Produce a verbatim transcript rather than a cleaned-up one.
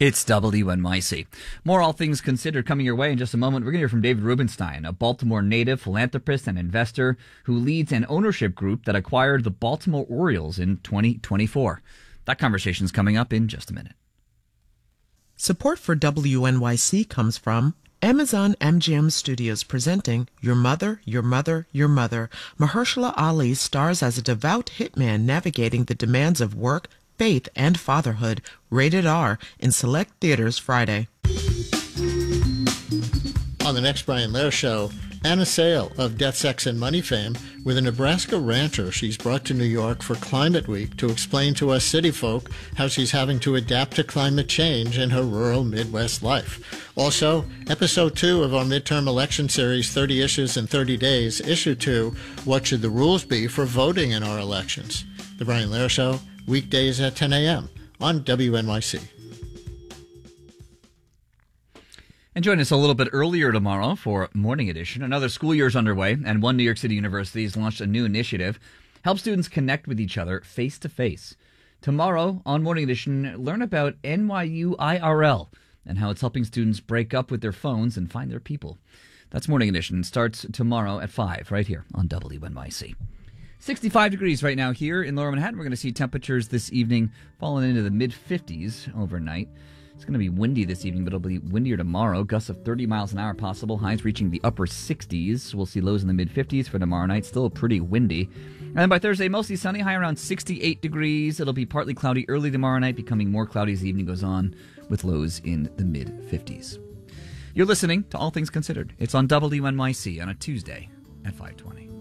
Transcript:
It's W N Y C. More All Things Considered coming your way in just a moment. We're going to hear from David Rubenstein, a Baltimore native, philanthropist, and investor who leads an ownership group that acquired the Baltimore Orioles in twenty twenty-four. That conversation is coming up in just a minute. Support for W N Y C comes from Amazon M G M Studios presenting Your Mother, Your Mother, Your Mother. Mahershala Ali stars as a devout hitman navigating the demands of work, faith, and fatherhood. Rated R in select theaters Friday. On the next Brian Lehrer Show, Anna Sale of Death, Sex, and Money fame. With a Nebraska rancher, she's brought to New York for Climate Week to explain to us city folk how she's having to adapt to climate change in her rural Midwest life. Also, episode two of our midterm election series, thirty Issues in thirty days, issue two, What Should the Rules Be for Voting in Our Elections? The Brian Lehrer Show, weekdays at ten a.m. on W N Y C. And join us a little bit earlier tomorrow for Morning Edition. Another school year is underway, and one New York City university has launched a new initiative. Help students connect with each other face-to-face. Tomorrow on Morning Edition, learn about N Y U I R L and how it's helping students break up with their phones and find their people. That's Morning Edition. Starts tomorrow at five right here on W N Y C. sixty-five degrees right now here in Lower Manhattan. We're going to see temperatures this evening falling into the mid-fifties overnight. It's going to be windy this evening, but it'll be windier tomorrow. Gusts of thirty miles an hour possible. Highs reaching the upper sixties. We'll see lows in the mid-fifties for tomorrow night. Still pretty windy. And then by Thursday, mostly sunny. High around sixty-eight degrees. It'll be partly cloudy early tomorrow night, becoming more cloudy as the evening goes on, with lows in the mid-fifties. You're listening to All Things Considered. It's on W N Y C on a Tuesday at five twenty.